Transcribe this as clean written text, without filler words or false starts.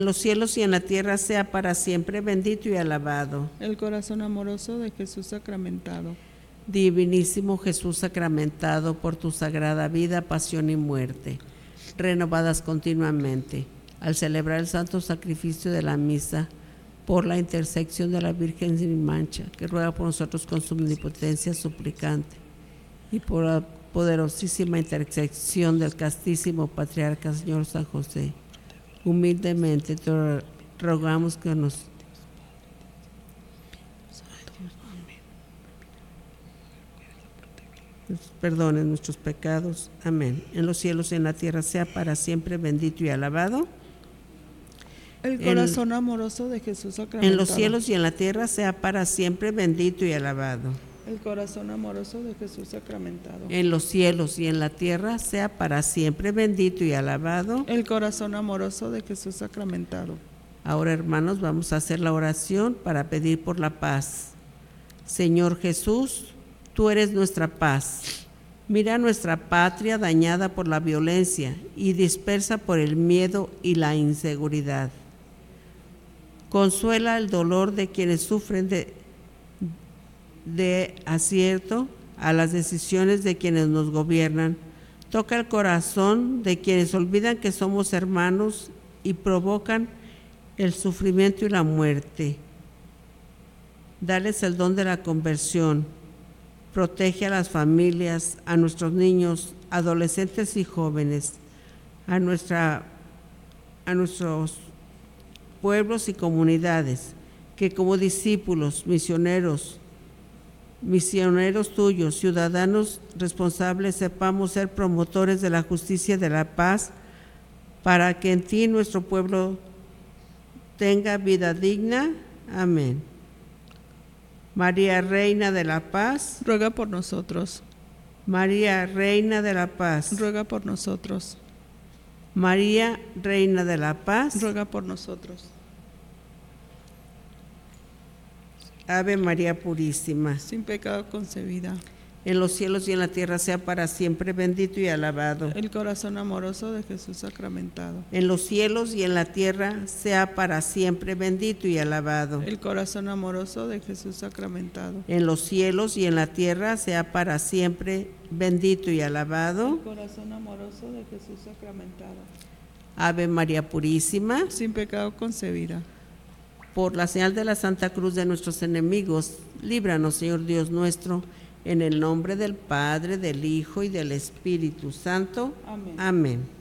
en los cielos y en la tierra sea para siempre bendito y alabado. El corazón amoroso de Jesús sacramentado. Divinísimo Jesús sacramentado por tu sagrada vida, pasión y muerte, renovadas continuamente, al celebrar el santo sacrificio de la misa, por la intersección de la Virgen sin mancha, que ruega por nosotros con su omnipotencia suplicante, y por la poderosísima intersección del castísimo Patriarca Señor San José, humildemente te rogamos que nos perdone nuestros pecados. Amén. En los cielos y en la tierra sea para siempre bendito y alabado. El corazón amoroso de Jesús sacramentado. En los cielos y en la tierra sea para siempre bendito y alabado. El corazón amoroso de Jesús sacramentado. En los cielos y en la tierra sea para siempre bendito y alabado. El corazón amoroso de Jesús sacramentado. Ahora, hermanos, vamos a hacer la oración para pedir por la paz. Señor Jesús, tú eres nuestra paz. Mira nuestra patria dañada por la violencia y dispersa por el miedo y la inseguridad. Consuela el dolor de quienes sufren de acierto a las decisiones de quienes nos gobiernan. Toca el corazón de quienes olvidan que somos hermanos y provocan el sufrimiento y la muerte. Dales el don de la conversión. Protege a las familias, a nuestros niños, adolescentes y jóvenes, a nuestros pueblos y comunidades, que como discípulos, misioneros tuyos, ciudadanos responsables, sepamos ser promotores de la justicia y de la paz, para que en ti nuestro pueblo tenga vida digna. Amén. María, Reina de la Paz, ruega por nosotros. María, Reina de la Paz, ruega por nosotros. María, Reina de la Paz, ruega por nosotros. Ave María Purísima, sin pecado concebida. En los cielos y en la tierra sea para siempre bendito y alabado. El corazón amoroso de Jesús sacramentado. En los cielos y en la tierra sea para siempre bendito y alabado. El corazón amoroso de Jesús sacramentado. En los cielos y en la tierra sea para siempre bendito y alabado. El corazón amoroso de Jesús sacramentado. Ave María Purísima, sin pecado concebida. Por la señal de la Santa Cruz de nuestros enemigos, líbranos, Señor Dios nuestro, en el nombre del Padre, del Hijo y del Espíritu Santo. Amén. Amén.